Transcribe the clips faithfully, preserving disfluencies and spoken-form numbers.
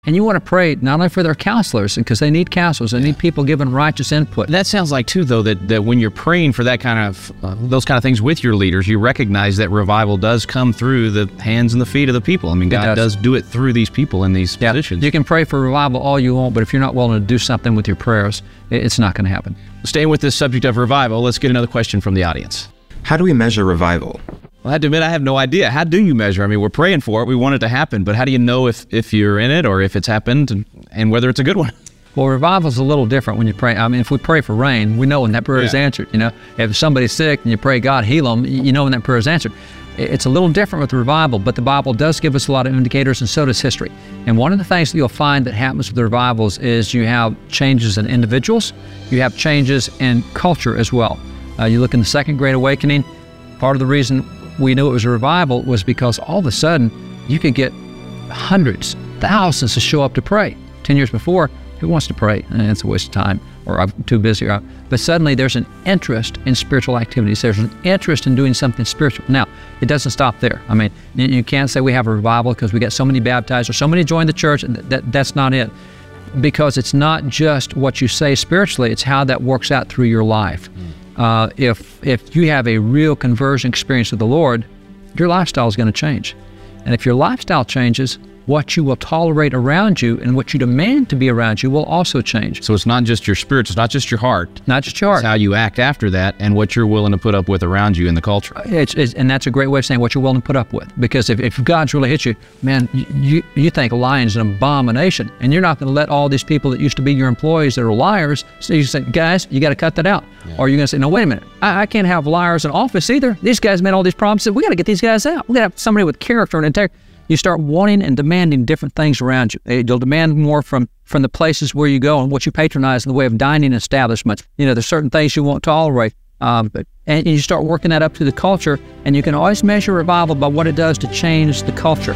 And you want to pray not only for their counselors, because they need counselors, they need people giving righteous input. That sounds like, too, though, that, that when you're praying for that kind of, uh, those kind of things with your leaders, you recognize that revival does come through the hands and the feet of the people. I mean, God does. does do it through these people in these yeah. positions. You can pray for revival all you want, but if you're not willing to do something with your prayers, it's not going to happen. Staying with this subject of revival, let's get another question from the audience. How do we measure revival? Well, I have to admit, I have no idea. How do you measure? I mean, we're praying for it. We want it to happen. But how do you know if, if you're in it or if it's happened and, and whether it's a good one? Well, revival's a little different when you pray. I mean, if we pray for rain, we know when that prayer yeah. is answered. You know, if somebody's sick and you pray, God, heal them, you know when that prayer is answered. It's a little different with revival, but the Bible does give us a lot of indicators, and so does history. And one of the things that you'll find that happens with the revivals is you have changes in individuals, you have changes in culture as well. Uh, you look in the Second Great Awakening, part of the reason we knew it was a revival was because all of a sudden you could get hundreds, thousands to show up to pray. Ten years before, who wants to pray? Eh, it's a waste of time, or I'm too busy. Or, but suddenly there's an interest in spiritual activities. There's an interest in doing something spiritual. Now, it doesn't stop there. I mean, you can't say we have a revival because we got so many baptized or so many joined the church. That, that's not it. Because it's not just what you say spiritually, it's how that works out through your life. Mm. Uh, if if you have a real conversion experience with the Lord, your lifestyle is going to change. And if your lifestyle changes, what you will tolerate around you and what you demand to be around you will also change. So it's not just your spirit, it's not just your heart. Not just your heart. It's how you act after that and what you're willing to put up with around you in the culture. It's, it's, and that's a great way of saying what you're willing to put up with. Because if, if God's really hit you, man, you, you think lying's an abomination. And you're not going to let all these people that used to be your employees that are liars, so you say, guys, you got to cut that out. Yeah. Or you're going to say, no, wait a minute, I, I can't have liars in office either. These guys made all these promises. We got to get these guys out. We got to have somebody with character and integrity. You start wanting and demanding different things around you. You'll demand more from, from the places where you go and what you patronize in the way of dining establishments. You know, there's certain things you won't tolerate. Um, but, and you start working that up to the culture, and you can always measure revival by what it does to change the culture.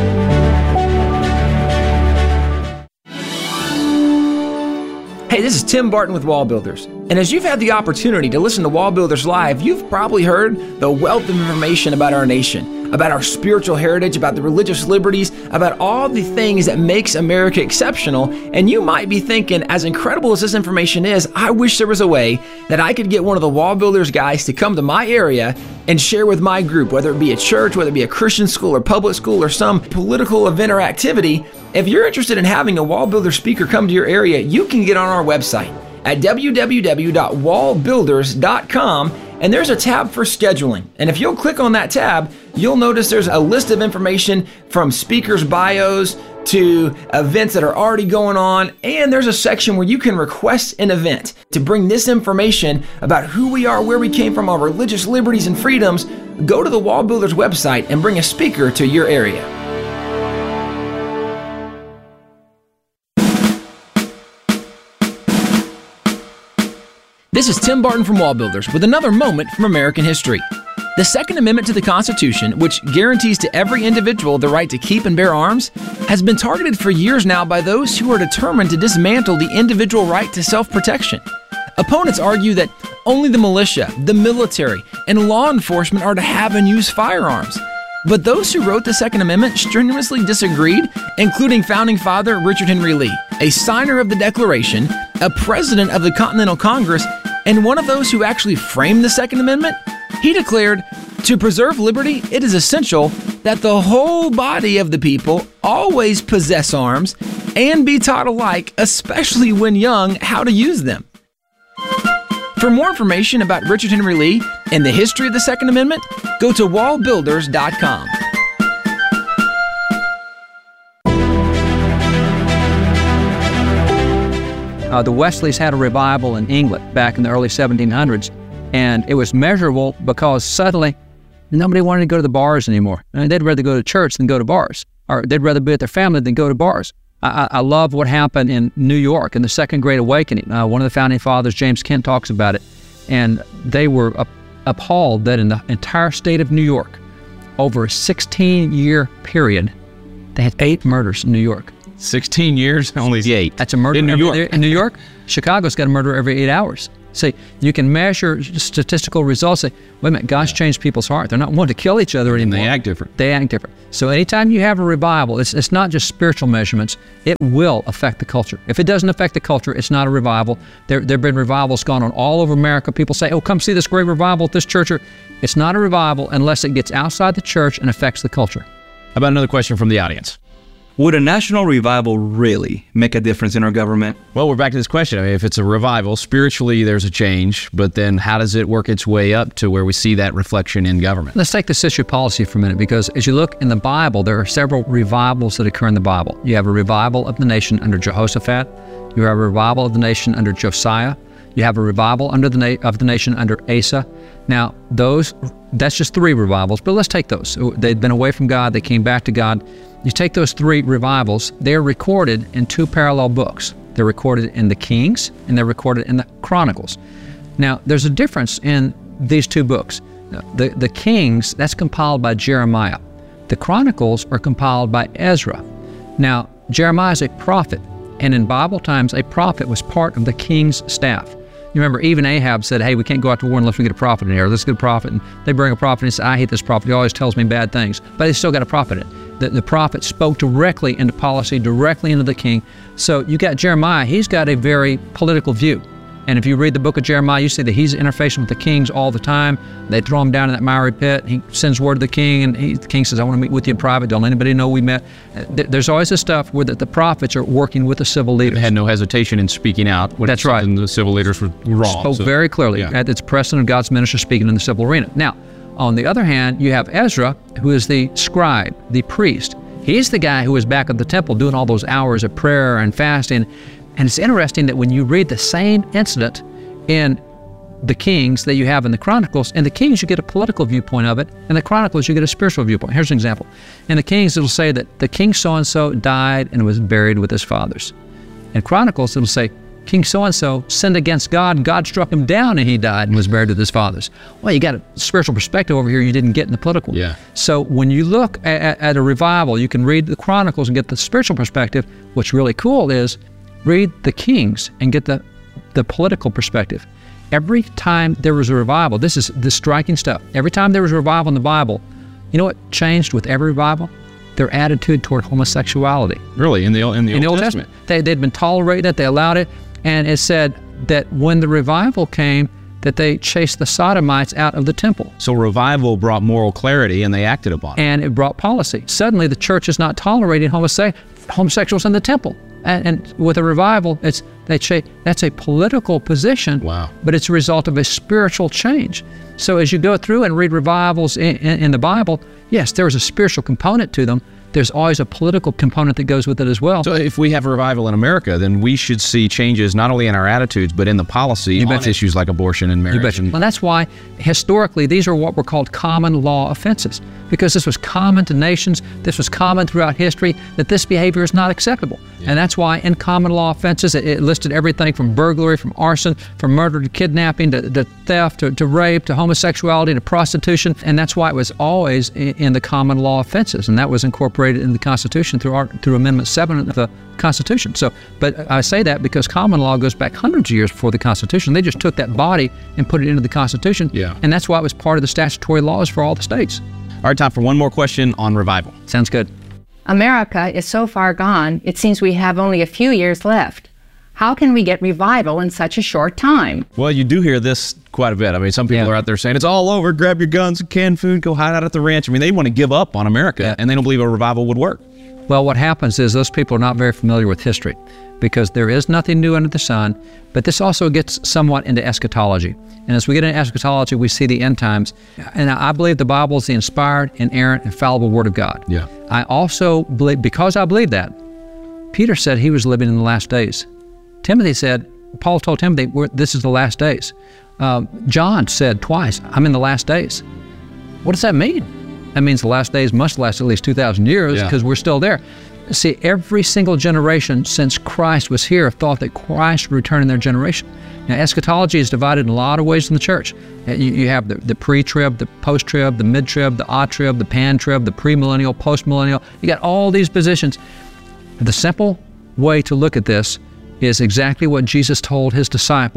Hey, this is Tim Barton with Wall Builders. And as you've had the opportunity to listen to Wall Builders Live, you've probably heard the wealth of information about our nation, about our spiritual heritage, about the religious liberties, about all the things that makes America exceptional. And you might be thinking, as incredible as this information is, I wish there was a way that I could get one of the Wall Builders guys to come to my area and share with my group, whether it be a church, whether it be a Christian school or public school or some political event or activity. If you're interested in having a Wall Builder speaker come to your area, you can get on our website at w w w dot wall builders dot com, and there's a tab for scheduling. And if you'll click on that tab, you'll notice there's a list of information from speakers' bios to events that are already going on, and there's a section where you can request an event to bring this information about who we are, where we came from, our religious liberties and freedoms. Go to the Wall Builders website and bring a speaker to your area. This is Tim Barton from Wall Builders with another moment from American history. The Second Amendment to the Constitution, which guarantees to every individual the right to keep and bear arms, has been targeted for years now by those who are determined to dismantle the individual right to self-protection. Opponents argue that only the militia, the military, and law enforcement are to have and use firearms. But those who wrote the Second Amendment strenuously disagreed, including Founding Father Richard Henry Lee, a signer of the Declaration, a president of the Continental Congress, and one of those who actually framed the Second Amendment. He declared, to preserve liberty, it is essential that the whole body of the people always possess arms and be taught alike, especially when young, how to use them. For more information about Richard Henry Lee and the history of the Second Amendment, go to wall builders dot com. Uh, the Wesleys had a revival in England back in the early seventeen hundreds, and it was measurable because suddenly nobody wanted to go to the bars anymore. I mean, they'd rather go to church than go to bars, or they'd rather be with their family than go to bars. I, I love what happened in New York in the Second Great Awakening. Uh, one of the founding fathers, James Kent, talks about it, and they were up, appalled that in the entire state of New York, over a sixteen-year period, they had eight murders in New York. sixteen years, only eight. That's a murder in New every, York. In New York, Chicago's got a murder every eight hours. See, you can measure statistical results. Say, wait a minute, God's yeah. changed people's heart. They're not wanting to kill each other anymore. And they act different. They act different. So anytime you have a revival, it's, it's not just spiritual measurements. It will affect the culture. If it doesn't affect the culture, it's not a revival. There there have been revivals gone on all over America. People say, oh, come see this great revival at this church. It's not a revival unless it gets outside the church and affects the culture. How about another question from the audience? Would a national revival really make a difference in our government? Well, we're back to this question. I mean, if it's a revival, spiritually there's a change, but then how does it work its way up to where we see that reflection in government? Let's take this issue of policy for a minute, because as you look in the Bible, there are several revivals that occur in the Bible. You have a revival of the nation under Jehoshaphat. You have a revival of the nation under Josiah. You have a revival under the na- of the nation under Asa. Now, those, that's just three revivals, but let's take those. They'd been away from God, they came back to God. You take those three revivals, they're recorded in two parallel books. They're recorded in the Kings and they're recorded in the Chronicles. Now, there's a difference in these two books. The, the Kings, that's compiled by Jeremiah. The Chronicles are compiled by Ezra. Now, Jeremiah is a prophet, and in Bible times, a prophet was part of the king's staff. You remember, even Ahab said, hey, we can't go out to war unless we get a prophet in here. Let's get a prophet. And they bring a prophet and say, I hate this prophet. He always tells me bad things. But they still got a prophet in it. The, the prophet spoke directly into policy, directly into the king. So you got Jeremiah. He's got a very political view. And if you read the book of Jeremiah, you see that he's interfacing with the kings all the time. They throw him down in that miry pit. He sends word to the king, and he, the king says, I want to meet with you in private. Don't let anybody know we met. There's always this stuff where the, the prophets are working with the civil leaders. They had no hesitation in speaking out. When That's right. The civil leaders were wrong. Spoke so, very clearly. Yeah. It's precedent of God's minister speaking in the civil arena. Now, on the other hand, you have Ezra, who is the scribe, the priest. He's the guy who was back at the temple doing all those hours of prayer and fasting. And it's interesting that when you read the same incident in the Kings that you have in the Chronicles, in the Kings you get a political viewpoint of it, in the Chronicles you get a spiritual viewpoint. Here's an example. In the Kings it'll say that the king so-and-so died and was buried with his fathers. In Chronicles it'll say King so-and-so sinned against God, and God struck him down and he died and was buried with his fathers. Well, you got a spiritual perspective over here you didn't get in the political. Yeah. So when you look at, at a revival, you can read the Chronicles and get the spiritual perspective. What's really cool is read the Kings and get the, the political perspective. Every time there was a revival, this is the striking stuff. Every time there was a revival in the Bible, you know what changed with every revival? Their attitude toward homosexuality. Really? In the, in the, in Old, the Old Testament? Testament. They, they'd been tolerating it, they allowed it, and it said that when the revival came, that they chased the sodomites out of the temple. So revival brought moral clarity and they acted upon it. And it brought policy. Suddenly the church is not tolerating homose- homosexuals in the temple. And, and with a revival, it's they ch- that's a political position, wow. but it's a result of a spiritual change. So as you go through and read revivals in, in, in the Bible, yes, there is a spiritual component to them. There's always a political component that goes with it as well. So if we have a revival in America, then we should see changes not only in our attitudes, but in the policy you on bet. issues like abortion and marriage. You bet. And well, that's why historically these are what were called common law offenses, because this was common to nations, this was common throughout history, that this behavior is not acceptable. Yeah. And that's why in common law offenses it, it listed everything from burglary, from arson, from murder to kidnapping, to, to theft, to, to rape, to homosexuality, to prostitution. And that's why it was always in, in the common law offenses, and that was incorporated in the Constitution through, our, through Amendment seven of the Constitution. So, but I say that because common law goes back hundreds of years before the Constitution. They just took that body and put it into the Constitution, yeah. and that's why it was part of the statutory laws for all the states. All right, time for one more question on revival. Sounds good. America is so far gone, it seems we have only a few years left. How can we get revival in such a short time? Well, you do hear this quite a bit. I mean, some people yeah. are out there saying, it's all over, grab your guns and canned food, go hide out at the ranch. I mean, they want to give up on America, yeah. and they don't believe a revival would work. Well, what happens is those people are not very familiar with history, because there is nothing new under the sun, but this also gets somewhat into eschatology. And as we get into eschatology, we see the end times. And I believe the Bible is the inspired, inerrant, infallible Word of God. Yeah. I also believe, because I believe that, Peter said he was living in the last days. Timothy said, Paul told Timothy, We're, this is the last days. Uh, John said twice, I'm in the last days. What does that mean? That means the last days must last at least two thousand years, because yeah. we're still there. See, every single generation since Christ was here thought that Christ would return in their generation. Now, eschatology is divided in a lot of ways in the church. You, you have the, the pre-trib, the post-trib, the mid-trib, the odd-trib, the pan-trib, the pre-millennial, post-millennial. You got all these positions. The simple way to look at this is exactly what Jesus told his disciples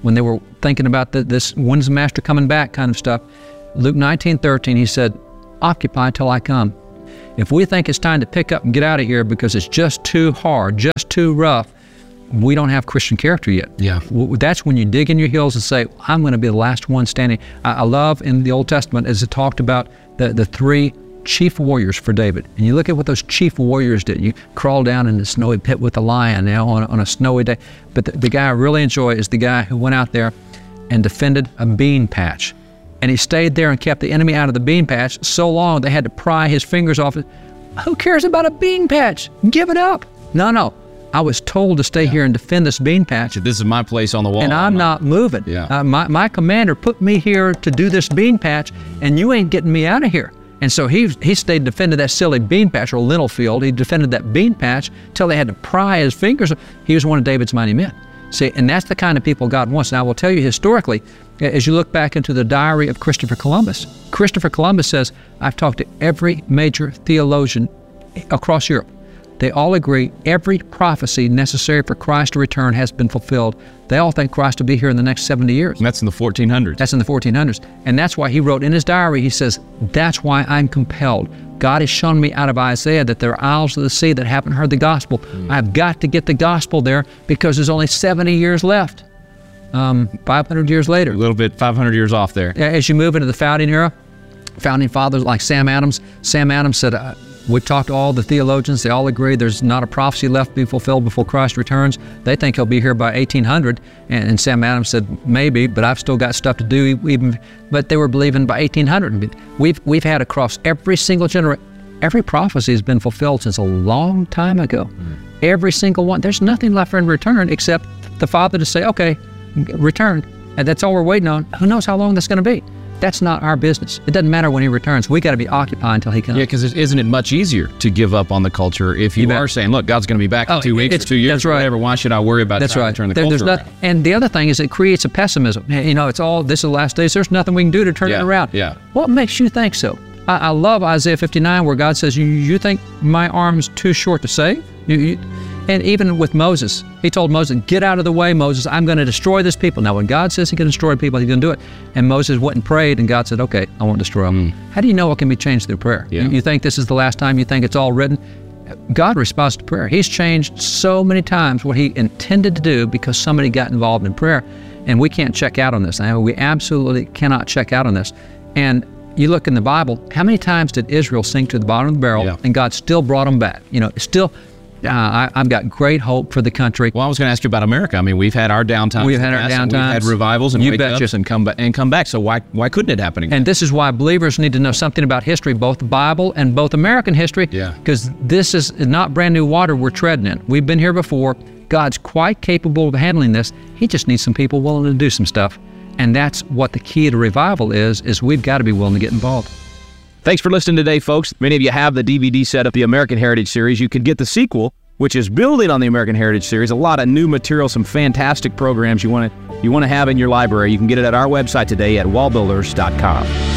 when they were thinking about the, this, when's the master coming back kind of stuff. Luke nineteen thirteen, he said, occupy till I come. If we think it's time to pick up and get out of here because it's just too hard, just too rough, we don't have Christian character yet. Yeah. That's when you dig in your heels and say, I'm going to be the last one standing. I, I love in the Old Testament as it talked about the, the three chief warriors for David. And you look at what those chief warriors did. You crawl down in the snowy pit with a lion, you know, on, on a snowy day. But the, the guy I really enjoy is the guy who went out there and defended a bean patch. And he stayed there and kept the enemy out of the bean patch so long they had to pry his fingers off it. Who cares about a bean patch? Give it up. No, no. I was told to stay yeah. here and defend this bean patch. This is my place on the wall. And I'm, I'm not, not moving. Yeah. Uh, my, my commander put me here to do this bean patch, and you ain't getting me out of here. And so he he stayed defended that silly bean patch or lentil field. He defended that bean patch till they had to pry his fingers. He was one of David's mighty men. See, and that's the kind of people God wants. Now, I will tell you historically, as you look back into the diary of Christopher Columbus, Christopher Columbus says, I've talked to every major theologian across Europe. They all agree every prophecy necessary for Christ to return has been fulfilled. They all think Christ will be here in the next seventy years. And that's in the fourteen hundreds. That's in the fourteen hundreds. And that's why he wrote in his diary, he says, that's why I'm compelled. God has shown me out of Isaiah that there are isles of the sea that haven't heard the gospel. Mm. I've got to get the gospel there because there's only seventy years left. Um, five hundred years later. A little bit, five hundred years off there. As you move into the founding era, founding fathers like Sam Adams, Sam Adams said, uh, we've talked to all the theologians. They all agree there's not a prophecy left to be fulfilled before Christ returns. They think he'll be here by eighteen hundred. And, and Sam Adams said, maybe, but I've still got stuff to do. Even, but they were believing by eighteen hundred. We've, we've had across every single generation, every prophecy has been fulfilled since a long time ago. Mm. Every single one. There's nothing left for him to return except the Father to say, okay, return. And that's all we're waiting on. Who knows how long that's going to be? That's not our business. It doesn't matter when he returns. We got to be occupied until he comes. Yeah, because isn't it much easier to give up on the culture if you, you are saying, look, God's going to be back in oh, two weeks or two years that's right. or whatever. Why should I worry about that's trying right. to turn the there, culture not, around? And the other thing is it creates a pessimism. You know, it's all, this is the last days. There's nothing we can do to turn yeah, it around. Yeah. What makes you think so? I, I love Isaiah fifty-nine where God says, you, you think my arm's too short to save? You, you, and even with Moses, he told Moses, get out of the way, Moses. I'm going to destroy this people. Now, when God says he can destroy people, he's going to do it. And Moses went and prayed, and God said, okay, I won't destroy them. Mm. How do you know it can be changed through prayer? Yeah. You, you think this is the last time? You think it's all written? God responds to prayer. He's changed so many times what he intended to do because somebody got involved in prayer. And we can't check out on this. I mean, we absolutely cannot check out on this. And you look in the Bible, how many times did Israel sink to the bottom of the barrel yeah. and God still brought them back? You know, still... Uh, I, I've got great hope for the country. Well, I was going to ask you about America. I mean, we've had our downtimes. We've had our downtimes. We've had revivals and you wake-ups and come back and come back. So why why couldn't it happen again? And this is why believers need to know something about history, both the Bible and both American history. Yeah. Because this is not brand new water we're treading in. We've been here before. God's quite capable of handling this. He just needs some people willing to do some stuff. And that's what the key to revival is. Is we've got to be willing to get involved. Thanks for listening today, folks. Many of you have the D V D set of the American Heritage series. You can get the sequel, which is building on the American Heritage series. A lot of new material, some fantastic programs you want to you want to have in your library. You can get it at our website today at wall builders dot com.